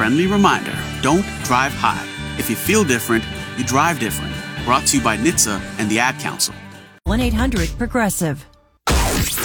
friendly reminder, don't drive high. If you feel different, you drive different. Brought to you by NHTSA and the Ad Council. 1-800-PROGRESSIVE.